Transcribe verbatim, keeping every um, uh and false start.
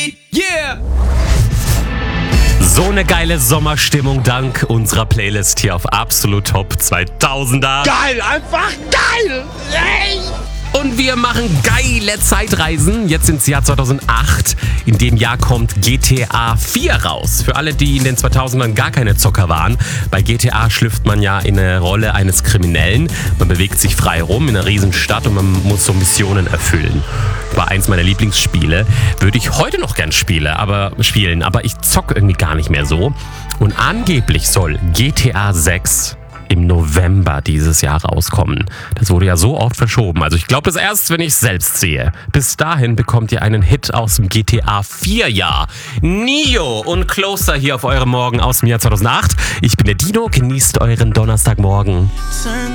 Yeah! So eine geile Sommerstimmung dank unserer Playlist hier auf Absolut Top zweitausender. Geil, einfach geil! Hey! Und wir machen geile Zeitreisen. Jetzt ins Jahr zweitausendacht. In dem Jahr kommt G T A vier raus. Für alle, die in den zweitausendern gar keine Zocker waren. Bei G T A schlüpft man ja in eine Rolle eines Kriminellen. Man bewegt sich frei rum in einer riesen Stadt und man muss so Missionen erfüllen. War eins meiner Lieblingsspiele. Würde ich heute noch gern spielen, aber spielen, aber ich zocke irgendwie gar nicht mehr so. Und angeblich soll G T A sechs im November dieses Jahr rauskommen. Das wurde ja so oft verschoben. Also ich glaube das erst, wenn ich es selbst sehe. Bis dahin bekommt ihr einen Hit aus dem G T A vier Jahr. Neo und Closer hier auf eurem Morgen aus dem Jahr zweitausendacht. Ich bin der Dino, genießt euren Donnerstagmorgen.